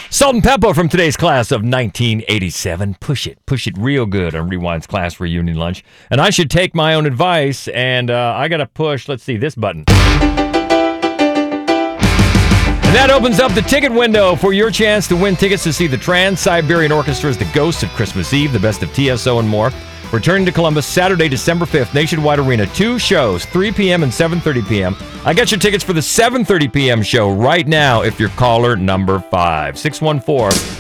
Salt and Pepper from today's class of 1987. Push it real good on Rewind's class reunion lunch. And I should take my own advice, and I got to push, let's see, this button. And that opens up the ticket window for your chance to win tickets to see the Trans-Siberian Orchestra's The Ghosts of Christmas Eve, the best of TSO and more. Returning to Columbus Saturday, December 5th, Nationwide Arena. 2 shows, 3 p.m. and 7:30 p.m. I got your tickets for the 7:30 p.m. show right now if you're caller number 5. 614